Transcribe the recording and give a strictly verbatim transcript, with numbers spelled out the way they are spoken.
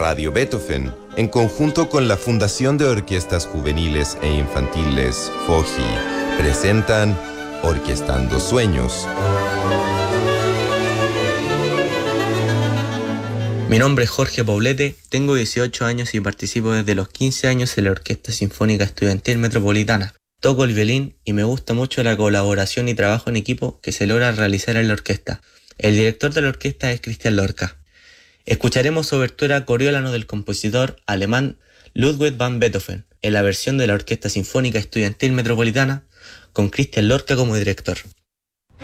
Radio Beethoven, en conjunto con la Fundación de Orquestas Juveniles e Infantiles, FOJI, presentan Orquestando Sueños. Mi nombre es Jorge Poblete, tengo dieciocho años y participo desde los quince años en la Orquesta Sinfónica Estudiantil Metropolitana. Toco el violín y me gusta mucho la colaboración y trabajo en equipo que se logra realizar en la orquesta. El director de la orquesta es Christian Lorca. Escucharemos su obertura Coriolano del compositor alemán Ludwig van Beethoven, en la versión de la Orquesta Sinfónica Estudiantil Metropolitana, con Christian Lorca como director.